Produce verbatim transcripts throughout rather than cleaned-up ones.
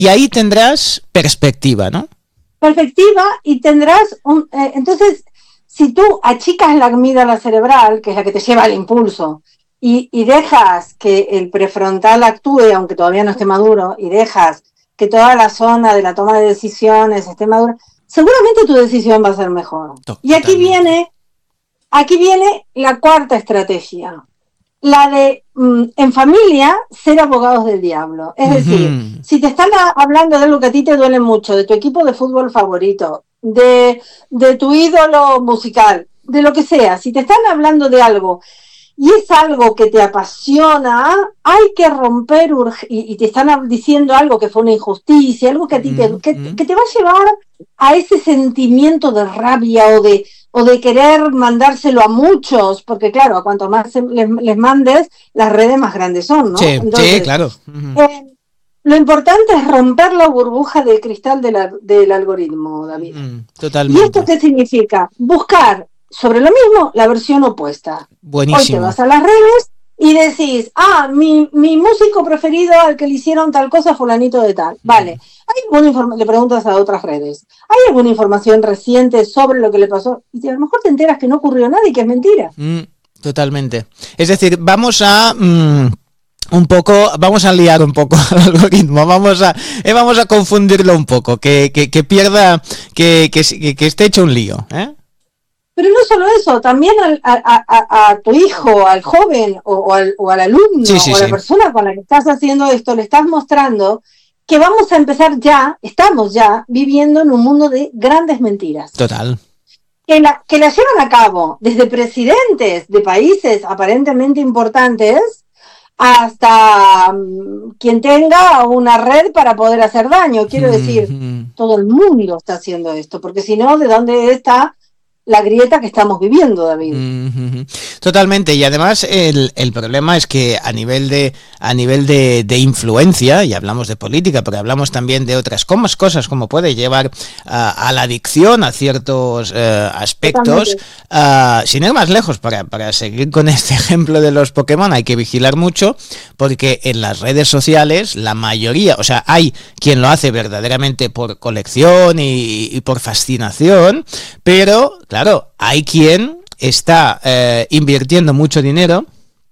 Y ahí tendrás perspectiva, ¿no? Perspectiva y tendrás un... Eh, entonces, si tú achicas la amígdala cerebral, que es la que te lleva al impulso, y, y dejas que el prefrontal actúe, aunque todavía no esté maduro, y dejas que toda la zona de la toma de decisiones esté madura, seguramente tu decisión va a ser mejor. Totalmente. Y aquí viene, aquí viene la cuarta estrategia. La de, mm, en familia, ser abogados del diablo. Es decir, Uh-huh. si te están a, hablando de algo que a ti te duele mucho, de tu equipo de fútbol favorito, de, de tu ídolo musical, de lo que sea, si te están hablando de algo y es algo que te apasiona, hay que romper urg- y, y te están diciendo algo que fue una injusticia, algo que a ti te, que, que te va a llevar a ese sentimiento de rabia o de o de querer mandárselo a muchos, porque claro, a cuanto más les, les mandes, las redes más grandes son, ¿no? Sí, Entonces, sí, claro. Uh-huh. eh, lo importante es romper la burbuja de cristal de la, del algoritmo, David. Uh-huh. ¿Y Totalmente. esto qué significa? Buscar sobre lo mismo la versión opuesta. Buenísimo. Hoy te vas a las redes y decís, ah, mi, mi músico preferido al que le hicieron tal cosa, fulanito de tal. Vale. ¿Hay alguna inform- le preguntas a otras redes, ¿hay alguna información reciente sobre lo que le pasó? Y a lo mejor te enteras que no ocurrió nada y que es mentira. Mm, totalmente. Es decir, vamos a... Mm, un poco, vamos a liar un poco al algoritmo, vamos a eh, vamos a confundirlo un poco, que, que, que pierda, que, que, que esté hecho un lío, ¿eh? Pero no solo eso, también al, a, a, a tu hijo, al joven o, o, al, o al alumno sí, sí, o a la sí. persona con la que estás haciendo esto, le estás mostrando que vamos a empezar ya, estamos ya viviendo en un mundo de grandes mentiras. Total. Que la, que la llevan a cabo desde presidentes de países aparentemente importantes hasta um, quien tenga una red para poder hacer daño. Quiero decir, Mm-hmm. todo el mundo está haciendo esto, porque si no, ¿de dónde está la grieta que estamos viviendo, David? Mm-hmm. Totalmente, y además el, el problema es que a nivel de a nivel de, de influencia, y hablamos de política, pero hablamos también de otras comas, cosas como puede llevar a, a la adicción a ciertos uh, aspectos, uh, sin ir más lejos, para, para seguir con este ejemplo de los Pokémon, hay que vigilar mucho, porque en las redes sociales la mayoría, o sea, hay quien lo hace verdaderamente por colección y, y por fascinación, pero claro, hay quien está eh, invirtiendo mucho dinero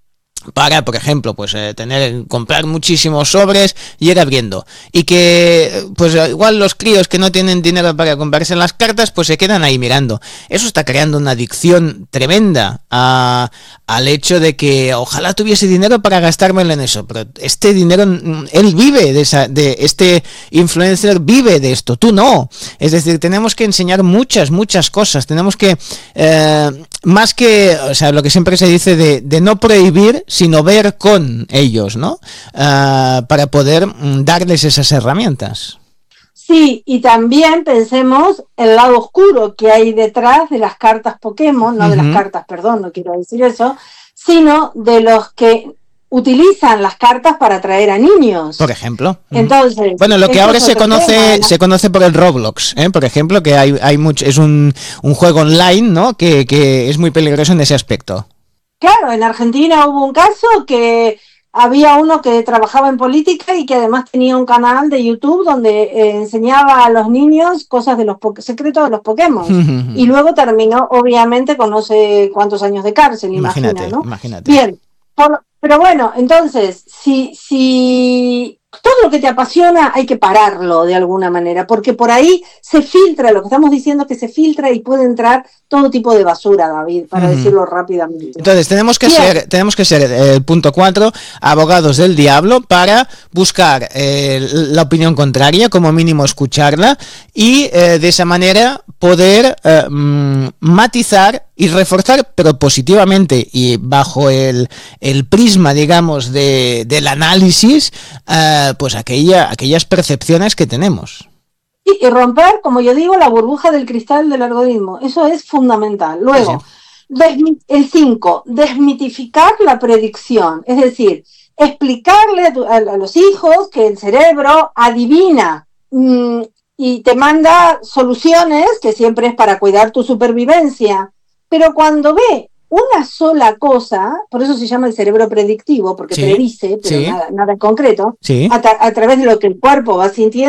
para, por ejemplo, pues eh, tener, comprar muchísimos sobres y ir abriendo, y que pues igual los críos que no tienen dinero para comprarse las cartas, pues se quedan ahí mirando. Eso está creando una adicción tremenda a, al hecho de que ojalá tuviese dinero para gastármelo en eso, pero este dinero, él vive de esa, de este influencer vive de esto, tú no. Es decir, tenemos que enseñar muchas, muchas cosas, tenemos que eh, más que, o sea, lo que siempre se dice de, de no prohibir, sino ver con ellos, ¿no? Uh, para poder mm, darles esas herramientas. Sí, y también pensemos el lado oscuro que hay detrás de las cartas Pokémon, no uh-huh. de las cartas, perdón, no quiero decir eso, sino de los que utilizan las cartas para atraer a niños. Por ejemplo. Entonces, bueno, lo que ahora se conoce tema, ¿no? se conoce por el Roblox, ¿eh? Por ejemplo, que hay hay mucho, es un, un juego online, ¿no? Que, que es muy peligroso en ese aspecto. Claro, en Argentina hubo un caso que había uno que trabajaba en política y que además tenía un canal de YouTube donde eh, enseñaba a los niños cosas de los po- secretos de los Pokémon. Y luego terminó, obviamente, con no sé cuántos años de cárcel, imagínate, imagina, ¿no? Imagínate. Bien, por, pero bueno, entonces, si, si todo lo que te apasiona hay que pararlo de alguna manera, porque por ahí se filtra, lo que estamos diciendo es que se filtra y puede entrar todo tipo de basura, David, para uh-huh. decirlo rápidamente. Entonces tenemos que Bien. ser, tenemos que ser, el eh, punto cuatro, abogados del diablo para buscar eh, la opinión contraria, como mínimo escucharla, y eh, de esa manera poder eh, matizar y reforzar, pero positivamente y bajo el, el prisma, digamos, de, del análisis, eh, pues aquella, aquellas percepciones que tenemos. Sí, y romper, como yo digo, la burbuja del cristal del algoritmo. Eso es fundamental. Luego, sí. desmi- el cinco, desmitificar la predicción. Es decir, explicarle a, tu, a, a los hijos que el cerebro adivina mmm, y te manda soluciones, que siempre es para cuidar tu supervivencia. Pero cuando ve una sola cosa, por eso se llama el cerebro predictivo, porque sí, predice, pero sí. nada, nada en concreto, Sí. a, a través de lo que el cuerpo va sintiendo